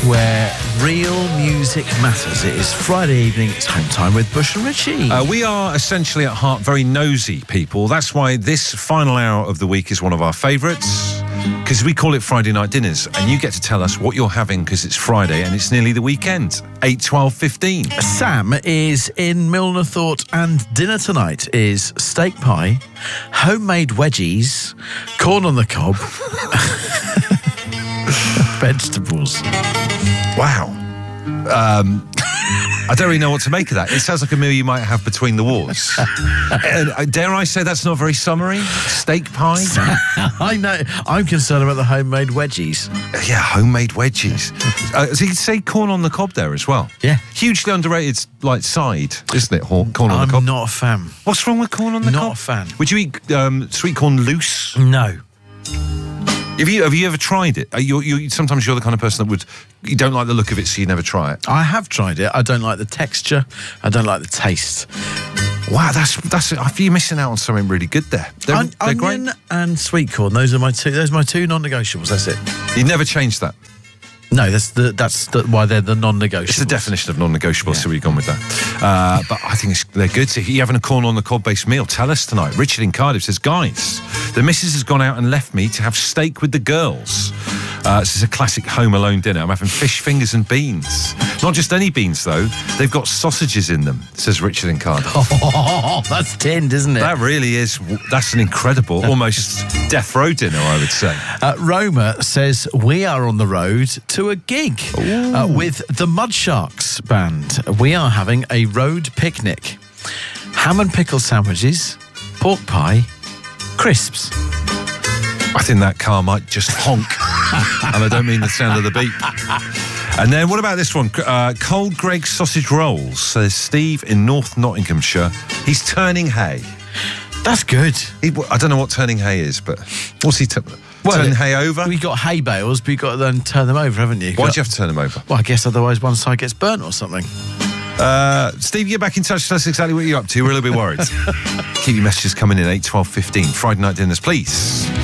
where real music matters. It is Friday evening, it's home time with Bush and Richie. We are essentially at heart very nosy people. That's why this final hour of the week is one of our favourites, because we call it Friday Night Dinners, and you get to tell us what you're having because it's Friday and it's nearly the weekend. 8, 12, 15. Sam is in Milner Thought, and dinner tonight is steak pie, homemade wedgies, corn on the cob, vegetables. Wow. I don't really know what to make of that. It sounds like a meal you might have between the wars. And dare I say that's not very summery? Steak pie? I know. I'm concerned about the homemade wedgies. Yeah, homemade wedgies. So you could say corn on the cob there as well. Yeah. Hugely underrated, side, isn't it? Corn on the cob. I'm not a fan. What's wrong with corn on the cob? Not a fan. Would you eat sweet corn loose? No. Have you ever tried it? Sometimes you're the kind of person that you don't like the look of it, so you never try it. I have tried it. I don't like the texture. I don't like the taste. Wow, you're missing out on something really good there. They're Onion great. and sweet corn. Those are my two non-negotiables. That's it. You never changed that. No, that's why they're the non-negotiables. It's the definition of non-negotiable, so we've gone with that. But I think they're good. So if you're having a corn on the cob-based meal, tell us tonight. Richard in Cardiff says, guys, the missus has gone out and left me to have steak with the girls. This is a classic Home Alone dinner. I'm having fish fingers and beans. Not just any beans, though. They've got sausages in them, says Richard in Cardiff. Oh, that's tinned, isn't it? That really is. That's an incredible, almost death row dinner, I would say. Roma says, we are on the road to a gig with the Mudsharks band. We are having a road picnic. Ham and pickle sandwiches, pork pie, crisps. I think that car might just honk. And I don't mean the sound of the beep. And then what about this one? Cold Greg's sausage rolls, says Steve in North Nottinghamshire. He's turning hay. That's good. I don't know what turning hay is, but what's he turning hay over? We've got hay bales, but you've got to then turn them over, haven't you? Why do you have to turn them over? Well, I guess otherwise one side gets burnt or something. Steve, get back in touch. Tell us exactly what you're up to. We're a little bit worried. Keep your messages coming in, 8, 12, 15. Friday Night Dinners, please.